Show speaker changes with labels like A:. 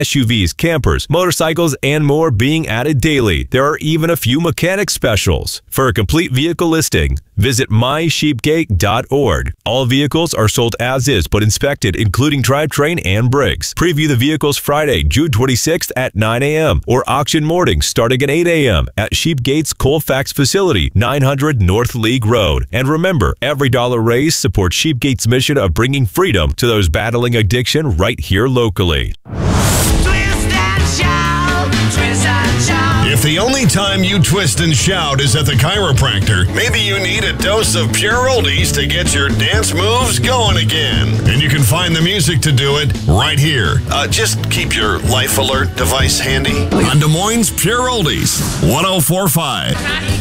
A: SUVs, campers, motorcycles, and more being added daily. There are even a few mechanic specials. For a complete vehicle listing, visit mysheepgate.org. All vehicles are sold as is, but inspected, including drivetrain and brakes. Preview the vehicles Friday, June 26th at 9 a.m. or auction mornings starting at 8 a.m. at Sheepgate's Colfax facility, 900 North League Road. And remember, every dollar raised supports Sheepgate's mission of bringing freedom to those battling addiction right here locally.
B: If the only time you twist and shout is at the chiropractor, maybe you need a dose of pure oldies to get your dance moves going again. And you can find the music to do it right here. Just keep your Life Alert device handy on Des Moines Pure Oldies 104.5.